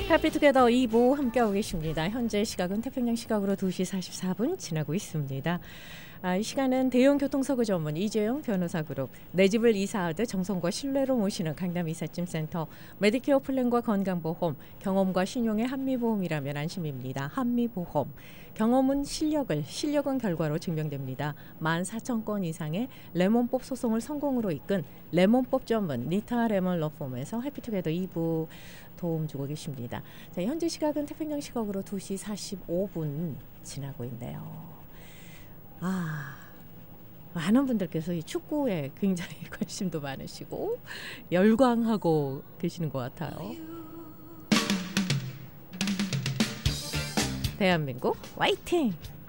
해피투게더 2부 함께하고 계십니다. 현재 시각은 태평양 시각으로 2시 44분 지나고 있습니다. 이 시간은 대형 교통사고 전문 이재용 변호사 그룹, 내 집을 이사하듯 정성과 신뢰로 모시는 강남 이삿짐센터, 메디케어 플랜과 건강보험, 경험과 신용의 한미보험이라면 안심입니다. 한미보험. 경험은 실력은 결과로 증명됩니다. 14,000건 이상의 레몬법 소송을 성공으로 이끈 레몬법 전문 니타 레몬 러폼에서 해피투게더 2부 도움 주고 계십니다. 자, 현재 시각은 태평양 시각으로 2시 45분 지나고 있네요. 많은 분들께서 이 축구에 굉장히 관심도 많으시고 열광하고 계시는 것 같아요. 대한민국 화이팅!